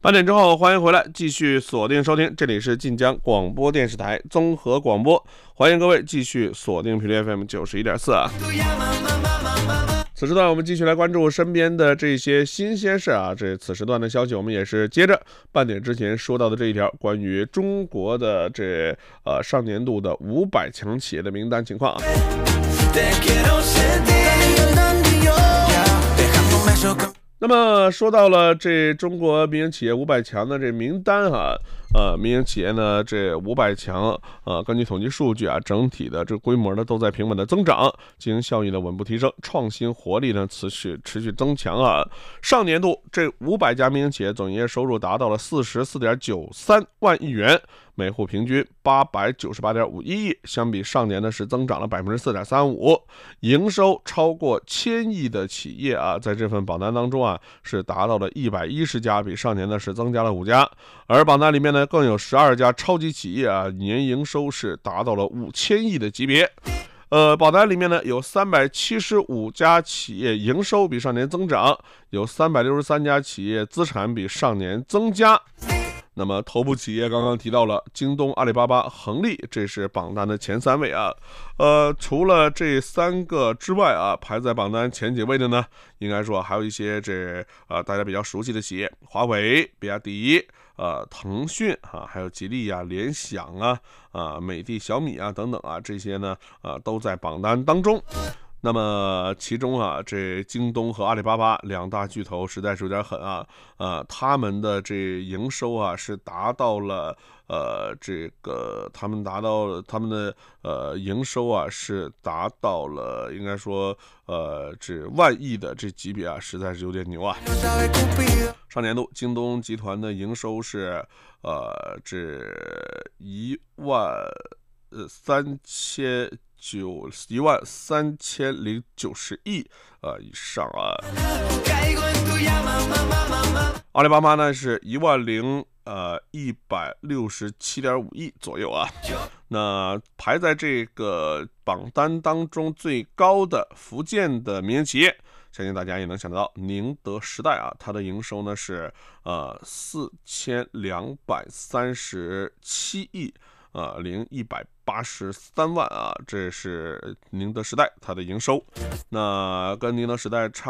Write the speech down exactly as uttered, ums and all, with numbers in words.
八点之后，欢迎回来，继续锁定收听，这里是晋江广播电视台综合广播，欢迎各位继续锁定频率 F M 九十一点四啊。此时段我们继续来关注身边的这些新鲜事啊，这此时段的消息我们也是接着半点之前说到的这一条关于中国的这呃上年度的五百强企业的名单情况啊。那么说到了这中国民营企业五百强的这名单啊，呃，民营企业呢这五百强，呃，根据统计数据啊，整体的这规模呢都在平稳的增长，经营效益呢稳步提升，创新活力呢持续持续增强啊。上年度这五百家民营企业总营业收入达到了四十四点九三万亿元。每户平均八百九十八点五一亿，相比上年呢是增长了百分之四点三五，营收超过千亿的企业啊，在这份榜单当中啊是达到了一百一十家，比上年呢是增加了五家，而榜单里面呢更有十二家超级企业啊，年营收是达到了五千亿的级别。呃，榜单里面呢有三百七十五家企业营收比上年增长，有三百六十三家企业资产比上年增加。那么头部企业刚刚提到了京东、阿里巴巴、恒力，这是榜单的前三位啊。呃，除了这三个之外啊，排在榜单前几位的呢，应该说还有一些这呃大家比较熟悉的企业，华为、比亚迪、呃腾讯啊，还有吉利啊、联想啊、啊美的、小米啊等等啊，这些呢啊都在榜单当中。那么其中啊，这京东和阿里巴巴两大巨头实在是有点狠啊，呃，他们的这营收啊是达到了呃这个他们达到了他们的呃营收啊是达到了应该说呃这万亿的这级别啊，实在是有点牛啊。上年度京东集团的营收是呃这一万呃三千。九一万三千零九十亿呃以上啊，阿里巴巴呢是一万零呃一百六十七点五亿左右啊。那排在这个榜单当中最高的福建的民营企业，相信大家也能想得到，宁德时代啊，它的营收呢是呃四千两百三十七亿。呃，零一百八十三万啊，这是宁德时代它的营收。那跟宁德时代差